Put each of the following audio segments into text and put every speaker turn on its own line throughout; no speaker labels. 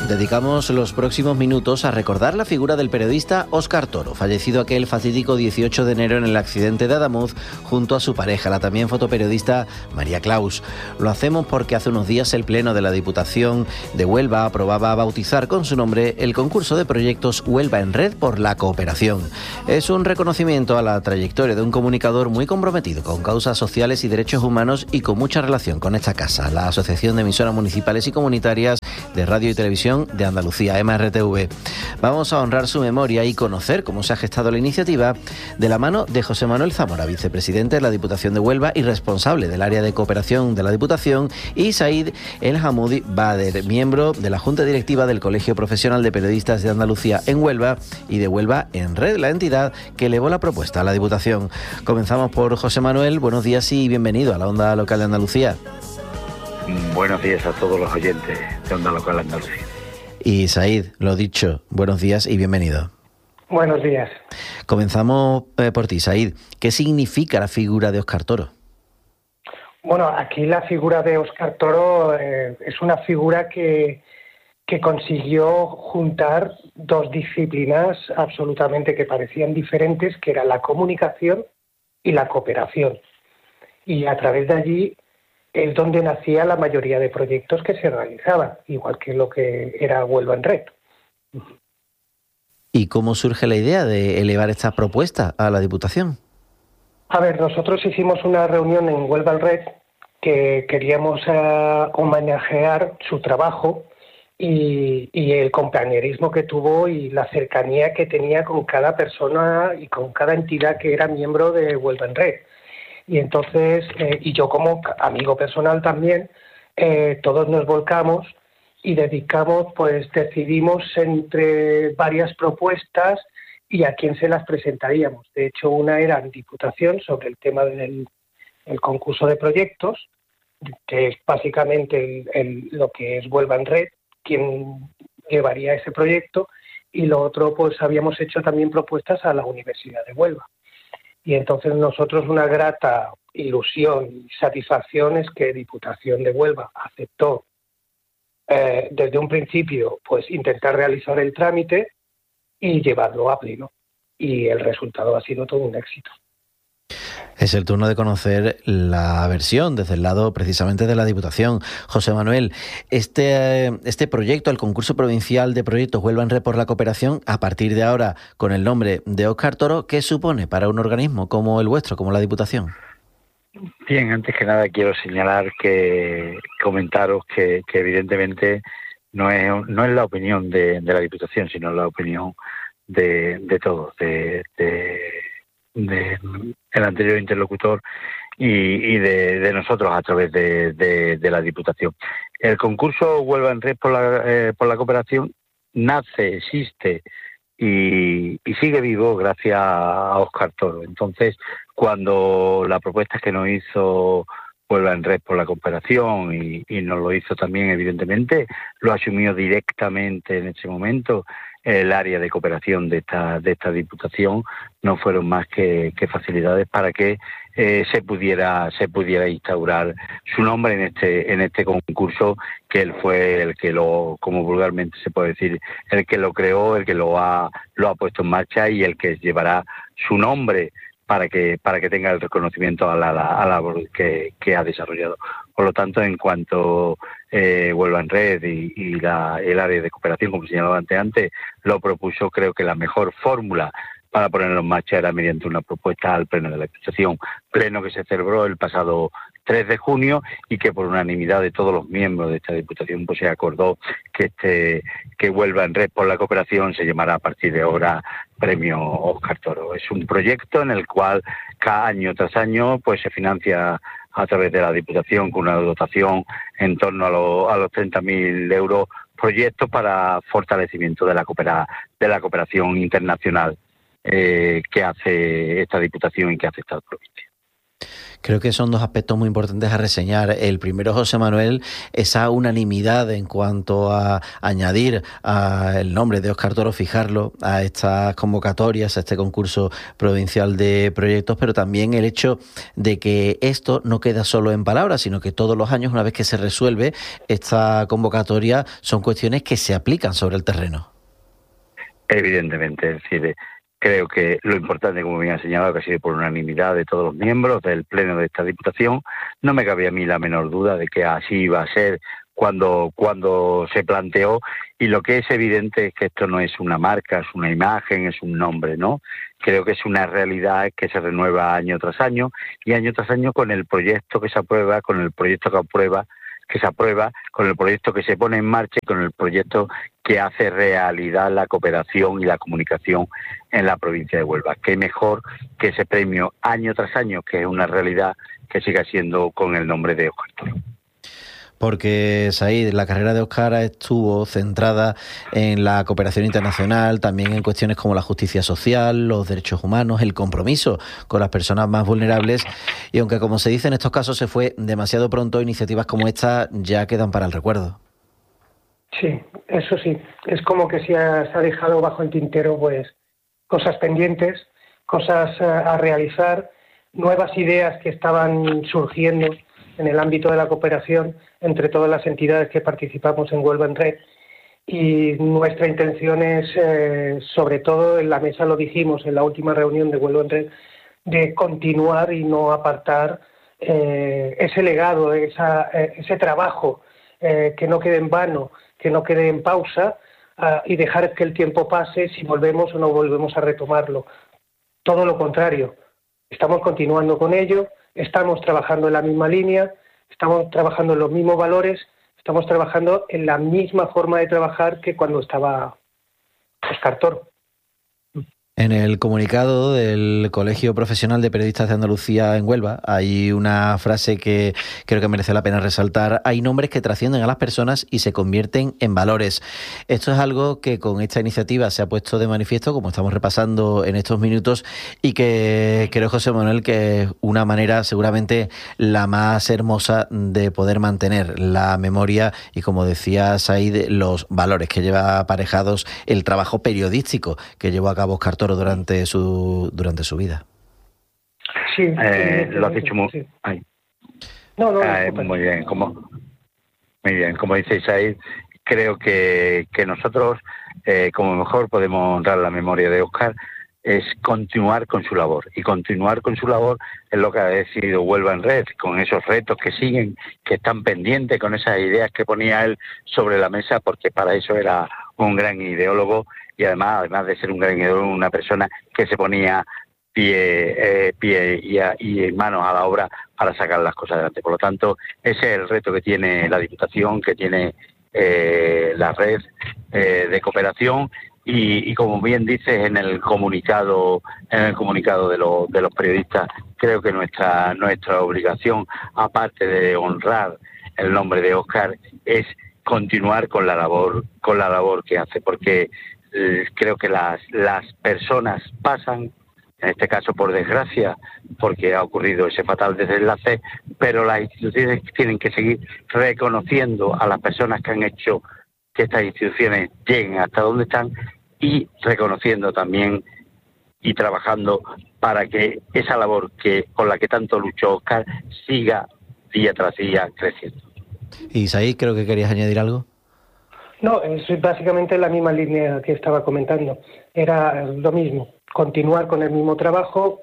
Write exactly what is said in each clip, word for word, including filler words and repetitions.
Dedicamos los próximos minutos a recordar la figura del periodista Óscar Toro, fallecido aquel fatídico dieciocho de enero en el accidente de Adamuz junto a su pareja, la también fotoperiodista María Claus. Lo hacemos porque hace unos días el Pleno de la Diputación de Huelva aprobaba bautizar con su nombre el concurso de proyectos Huelva en Red por la Cooperación. Es un reconocimiento a la trayectoria de un comunicador muy comprometido con causas sociales y derechos humanos y con mucha relación con esta casa, la Asociación de Emisoras Municipales y Comunitarias de Radio y Televisión de Andalucía, M R T V. Vamos a honrar su memoria y conocer cómo se ha gestado la iniciativa de la mano de José Manuel Zamora, vicepresidente de la Diputación de Huelva y responsable del área de cooperación de la Diputación, y Said El Hamoudi Bader, miembro de la Junta Directiva del Colegio Profesional de Periodistas de Andalucía en Huelva y de Huelva en Red, la entidad que elevó la propuesta a la Diputación. Comenzamos por José Manuel. Buenos días y bienvenido a la Onda Local de Andalucía.
Buenos días a todos los oyentes de Onda Local de Andalucía.
Y Said, lo dicho, buenos días y bienvenido.
Buenos días.
Comenzamos eh, por ti, Said. ¿Qué significa la figura de Óscar Toro?
Bueno, aquí la figura de Óscar Toro eh, es una figura que, que consiguió juntar dos disciplinas absolutamente que parecían diferentes, que era la comunicación y la cooperación. Y a través de allí es donde nacía la mayoría de proyectos que se realizaban, igual que lo que era Huelva en Red.
¿Y cómo surge la idea de elevar esta propuesta a la Diputación?
A ver, nosotros hicimos una reunión en Huelva en Red que queríamos uh, homenajear su trabajo y, y el compañerismo que tuvo y la cercanía que tenía con cada persona y con cada entidad que era miembro de Huelva en Red. Y entonces, eh, y yo como amigo personal también, eh, todos nos volcamos y dedicamos, pues decidimos entre varias propuestas y a quién se las presentaríamos. De hecho, una era en Diputación sobre el tema del el concurso de proyectos, que es básicamente el, el, lo que es Huelva en Red, quién llevaría ese proyecto, y lo otro, pues habíamos hecho también propuestas a la Universidad de Huelva. Y entonces nosotros una grata ilusión y satisfacción es que Diputación de Huelva aceptó eh, desde un principio pues intentar realizar el trámite y llevarlo a pleno. Y el resultado ha sido todo un éxito.
Es el turno de conocer la versión desde el lado precisamente de la Diputación. José Manuel, este, este proyecto, el concurso provincial de proyectos Huelva en Red por la Cooperación, a partir de ahora con el nombre de Óscar Toro, ¿qué supone para un organismo como el vuestro, como la Diputación?
Bien, antes que nada quiero señalar que, comentaros que, que evidentemente no es, no es la opinión de, de la Diputación, sino la opinión de, de todos, de... de de el anterior interlocutor y, y de, de nosotros a través de, de, de la Diputación. El concurso Huelva en Red por la, eh, por la Cooperación nace, existe y, y sigue vivo gracias a Óscar Toro. Entonces, cuando la propuesta que nos hizo Huelva en Red por la Cooperación y, y nos lo hizo también, evidentemente, lo asumió directamente en ese momento el área de cooperación de esta de esta Diputación, no fueron más que, que facilidades para que eh, se pudiera se pudiera instaurar su nombre en este en este concurso, que él fue el que lo, como vulgarmente se puede decir, el que lo creó, el que lo ha lo ha puesto en marcha y el que llevará su nombre para que para que tenga el reconocimiento a la, a la labor que, que ha desarrollado. Por lo tanto, en cuanto eh, Huelva en Red y, y la, el área de cooperación, como señalaba antes, antes, lo propuso, creo que la mejor fórmula para ponerlo en marcha era mediante una propuesta al Pleno de la Diputación, pleno que se celebró el pasado tres de junio y que por unanimidad de todos los miembros de esta Diputación pues se acordó que este que Huelva en Red por la Cooperación se llamará a partir de ahora Premio Óscar Toro. Es un proyecto en el cual cada año tras año pues se financia a través de la Diputación con una dotación en torno a, lo, a los treinta mil euros, proyectos para fortalecimiento de la, coopera, de la cooperación internacional eh, que hace esta Diputación y que hace esta provincia.
Creo que son dos aspectos muy importantes a reseñar. El primero, José Manuel, esa unanimidad en cuanto a añadir a el nombre de Óscar Toro, fijarlo a estas convocatorias, a este concurso provincial de proyectos, pero también el hecho de que esto no queda solo en palabras, sino que todos los años, una vez que se resuelve esta convocatoria, son cuestiones que se aplican sobre el terreno.
Evidentemente, es decir, creo que lo importante, como bien ha señalado, que ha sido por unanimidad de todos los miembros del Pleno de esta Diputación. No me cabía a mí la menor duda de que así iba a ser cuando, cuando se planteó, y lo que es evidente es que esto no es una marca, es una imagen, es un nombre, ¿no? Creo que es una realidad que se renueva año tras año, y año tras año con el proyecto que se aprueba, con el proyecto que aprueba, que se aprueba, con el proyecto que se pone en marcha y con el proyecto que hace realidad la cooperación y la comunicación en la provincia de Huelva. Qué mejor que ese premio año tras año, que es una realidad, que siga siendo con el nombre de Óscar Toro.
Porque, Said, la carrera de Óscar estuvo centrada en la cooperación internacional, también en cuestiones como la justicia social, los derechos humanos, el compromiso con las personas más vulnerables, y aunque, como se dice en estos casos, se fue demasiado pronto, iniciativas como esta ya quedan para el recuerdo.
Sí, eso sí. Es como que se ha, se ha dejado bajo el tintero pues cosas pendientes, cosas a, a realizar, nuevas ideas que estaban surgiendo en el ámbito de la cooperación entre todas las entidades que participamos en Huelva en Red, y nuestra intención es, eh, sobre todo en la mesa lo dijimos en la última reunión de Huelva en Red, de continuar y no apartar eh, ese legado, esa, eh, ese trabajo, eh, que no quede en vano, que no quede en pausa, uh, y dejar que el tiempo pase si volvemos o no volvemos a retomarlo. Todo lo contrario, estamos continuando con ello, estamos trabajando en la misma línea, estamos trabajando en los mismos valores, estamos trabajando en la misma forma de trabajar que cuando estaba Óscar Toro.
En el comunicado del Colegio Profesional de Periodistas de Andalucía en Huelva hay una frase que creo que merece la pena resaltar: hay nombres que trascienden a las personas y se convierten en valores. Esto es algo que con esta iniciativa se ha puesto de manifiesto, como estamos repasando en estos minutos, y que creo, José Manuel, que es una manera seguramente la más hermosa de poder mantener la memoria y, como decía Said, los valores que lleva aparejados el trabajo periodístico que llevó a cabo Óscar Toro durante su durante su vida.
Sí,
eh,
sí,
lo has dicho muy,
sí.
ay.
No, no,
Eh, muy bien, como muy bien, como dice Said, creo que, que nosotros, eh, como mejor podemos honrar la memoria de Óscar, es continuar con su labor, y continuar con su labor es lo que ha decidido Huelva en Red, con esos retos que siguen, que están pendientes, con esas ideas que ponía él sobre la mesa, porque para eso era un gran ideólogo, y además, además de ser un gran ideólogo, una persona que se ponía pie, eh, pie y, a, y manos a la obra para sacar las cosas adelante. Por lo tanto, ese es el reto que tiene la Diputación, que tiene eh, la red eh, de cooperación, y, y como bien dices en el comunicado, en el comunicado de, lo, de los periodistas, creo que nuestra nuestra obligación, aparte de honrar el nombre de Óscar, es continuar con la labor, con la labor que hace, porque eh, creo que las las personas pasan, en este caso por desgracia, porque ha ocurrido ese fatal desenlace, pero las instituciones tienen que seguir reconociendo a las personas que han hecho que estas instituciones lleguen hasta donde están, y reconociendo también y trabajando para que esa labor que con la que tanto luchó Óscar siga día tras día creciendo.
Y Said, creo que querías añadir algo.
No, es básicamente la misma línea que estaba comentando. Era lo mismo, continuar con el mismo trabajo,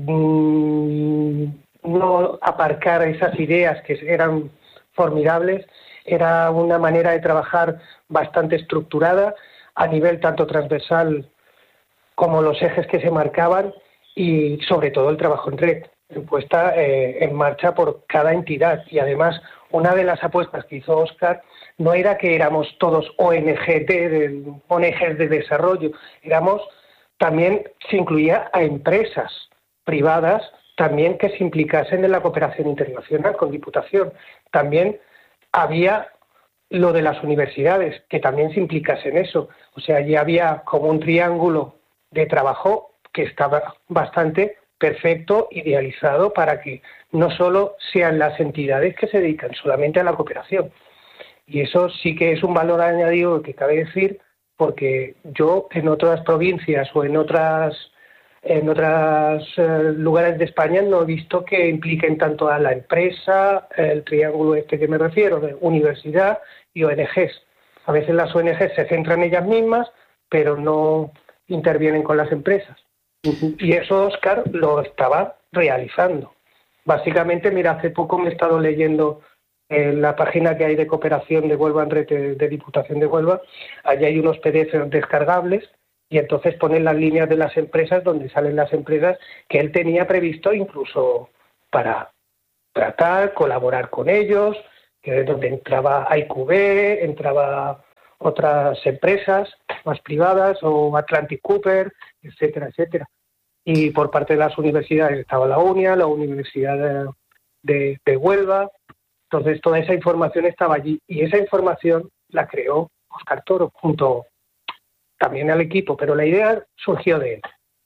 mmm, no aparcar esas ideas que eran formidables. Era una manera de trabajar bastante estructurada a nivel tanto transversal como los ejes que se marcaban, y sobre todo el trabajo en red, puesta eh, en marcha por cada entidad. Y además, una de las apuestas que hizo Óscar no era que éramos todos O N G T, de, O N Gs de desarrollo, éramos también, se incluía a empresas privadas también que se implicasen en la cooperación internacional con Diputación. También había lo de las universidades, que también se implicasen en eso. O sea, ya había como un triángulo de trabajo que estaba bastante perfecto, idealizado para que no solo sean las entidades que se dedican solamente a la cooperación. Y eso sí que es un valor añadido que cabe decir, porque yo en otras provincias o en otras en otros eh, lugares de España no he visto que impliquen tanto a la empresa, el triángulo este que me refiero, de universidad y O N Ges. A veces las O N Ges se centran en ellas mismas, pero no intervienen con las empresas. Y eso Óscar lo estaba realizando. Básicamente, mira, hace poco me he estado leyendo en la página que hay de cooperación de Huelva en red de, de Diputación de Huelva. Allí hay unos P D F descargables y entonces ponen las líneas de las empresas donde salen las empresas que él tenía previsto incluso para tratar, colaborar con ellos, que es donde entraba I Q B, entraba otras empresas más privadas o Atlantic Cooper, etcétera, etcétera. Y por parte de las universidades estaba la UNIA, la Universidad de, de, de Huelva. Entonces toda esa información estaba allí y esa información la creó Óscar Toro junto también al equipo, pero la idea surgió de él.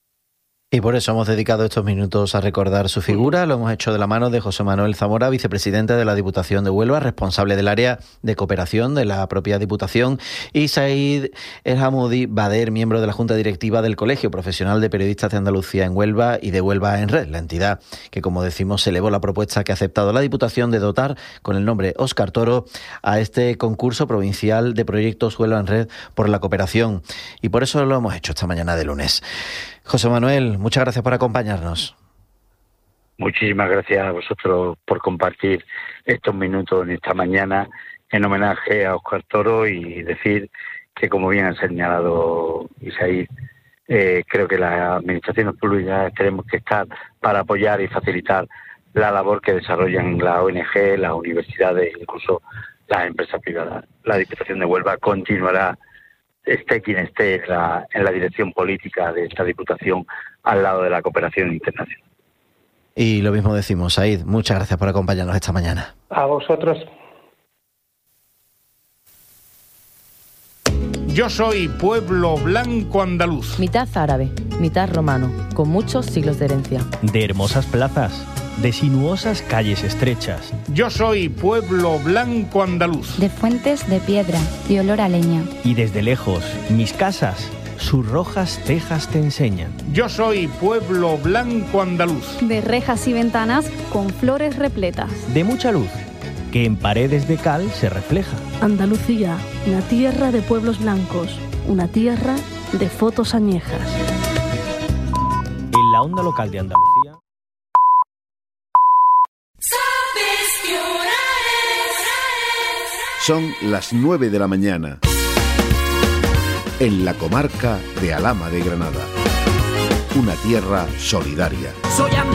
Y por eso hemos dedicado estos minutos a recordar su figura. Lo hemos hecho de la mano de José Manuel Zamora, vicepresidente de la Diputación de Huelva, responsable del área de cooperación de la propia Diputación, y Said El Hamoudi Bader, miembro de la Junta Directiva del Colegio Profesional de Periodistas de Andalucía en Huelva y de Huelva en Red, la entidad que, como decimos, elevó la propuesta que ha aceptado la Diputación de dotar con el nombre Óscar Toro a este concurso provincial de proyectos Huelva en Red por la cooperación. Y por eso lo hemos hecho esta mañana de lunes. José Manuel, muchas gracias por acompañarnos.
Muchísimas gracias a vosotros por compartir estos minutos en esta mañana en homenaje a Óscar Toro y decir que, como bien ha señalado Isaí, eh, creo que las administraciones públicas tenemos que estar para apoyar y facilitar la labor que desarrollan las O N G, las universidades e incluso las empresas privadas. La Diputación de Huelva continuará, esté quien esté en la, en la dirección política de esta Diputación, al lado de la cooperación internacional.
Y lo mismo decimos, Said, muchas gracias por acompañarnos esta mañana.
A vosotros.
Yo soy pueblo blanco andaluz.
Mitad árabe, mitad romano, con muchos siglos de herencia.
De hermosas plazas, de sinuosas calles estrechas.
Yo soy pueblo blanco andaluz.
De fuentes de piedra y olor a leña.
Y desde lejos, mis casas, sus rojas tejas te enseñan.
Yo soy pueblo blanco andaluz.
De rejas y ventanas con flores repletas.
De mucha luz, que en paredes de cal se refleja.
Andalucía, una tierra de pueblos blancos, una tierra de fotos añejas.
En la onda local de Andalucía.
Son las nueve de la mañana. En la comarca de Alhama de Granada. Una tierra solidaria.
Soy